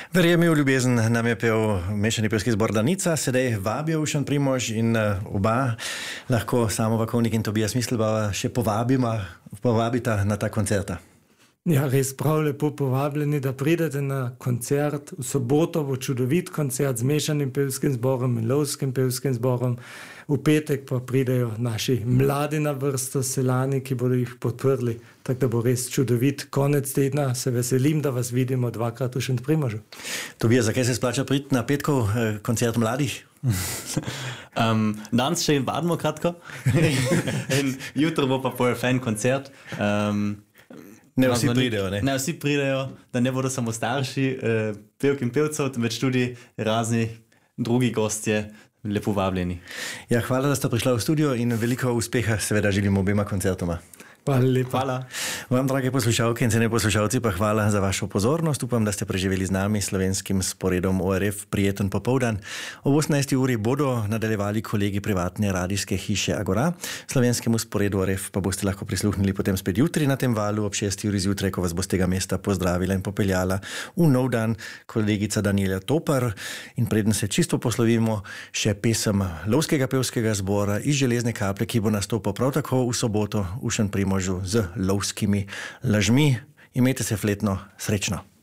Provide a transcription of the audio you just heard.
Verjemi v ljubezen, nam je pel mešani pevski zbor Danica, sedaj vabijo Ušan Primož in oba lahko Samo Vakovnik in Tobias Mislbauer še povabita na ta koncerta. Ja, res prav lepo povabljeni, da pridete na koncert. V soboto bo čudovit koncert z mešanim pevskim zborom in lovskim pevskim zborom. V petek pa pridejo naši mladi na vrsto, selani, ki bodo jih podprli. Tako da bo res čudovit konec tedna. Se veselim, da vas vidimo dvakrat v Ušan Primožu. Tobias, zakaj se splača priti na petkov koncert mladih? Danes še vadimo kratko in jutro bo pa pol fan koncert. Ne vsi pridejo, ne? Ne vsi pridejo, da ne bodo samo starši pevk in pevcev, temveč tudi razni drugi gostje lepo vabljeni. Ja, hvala, da ste prišla v studio in veliko uspeha seveda želim obema koncertoma. Hvala lepa. Hvala. Vam, drage poslušalke in cenjeni poslušalci, pa hvala za vašo pozornost. Upam, da ste preživeli z nami slovenskim sporedom ORF prijeten popoldan. Ob 18. uri bodo nadaljevali kolegi privatne radijske hiše Agora. Slovenskemu sporedu ORF pa boste lahko prisluhnili potem spet jutri na tem valu ob 6. uri zjutraj, ko vas bo z tega mesta pozdravila in popeljala v nov dan kolegica Daniela Topar. In preden se čisto poslovimo, še pesem lovskega pevskega zbora iz Železne Kaple, ki bo nastopil prav tako v soboto v Ušan Primožu z lovskimi lažmi. Imejte se fletno, srečno.